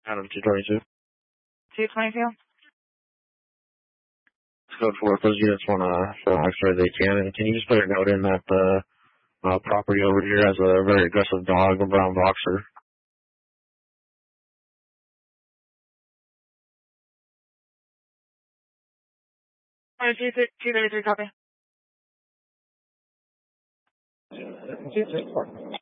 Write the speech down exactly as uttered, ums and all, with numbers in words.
Out of two twenty-two. two twenty-two? Code four, if those units want to show X-ray, they can. And can you just put a note in that the uh, property over here has a very aggressive dog, a brown boxer? two thirty-three, copy. two thirty-four.